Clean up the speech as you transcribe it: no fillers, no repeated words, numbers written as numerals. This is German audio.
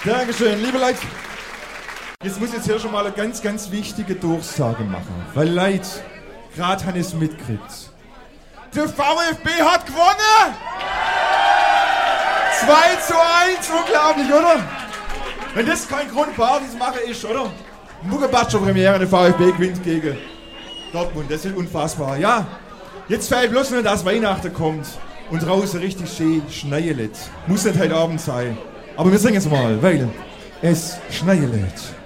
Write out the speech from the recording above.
Dankeschön, liebe Leute. Jetzt muss ich jetzt hier schon mal eine ganz, ganz wichtige Durchsage machen. Weil Leute, gerade haben es mitgekriegt. Der VfB hat gewonnen! 2:1, unglaublich, oder? Wenn das kein Grund war, das mache ich, oder? Muggebatscher Premiere, der VfB gewinnt gegen Dortmund, das ist unfassbar. Ja, jetzt fällt bloß nur, dass Weihnachten kommt und draußen richtig schön schneit. Muss nicht heute Abend sein. Aber wir singen es mal, weil es schneit.